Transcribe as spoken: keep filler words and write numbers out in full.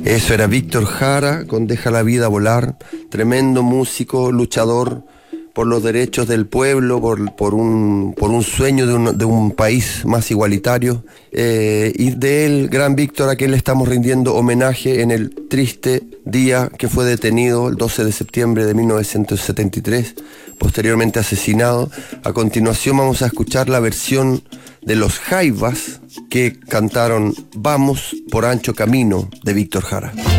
Eso era Víctor Jara con Deja la vida volar, tremendo músico, luchador por los derechos del pueblo, por, por, un, por un sueño de un, de un país más igualitario. Eh, y de él, gran Víctor, a quien le estamos rindiendo homenaje en el triste día que fue detenido el doce de septiembre de mil novecientos setenta y tres, posteriormente asesinado. A continuación vamos a escuchar la versión de los Jaivas que cantaron Vamos por ancho camino de Víctor Jara.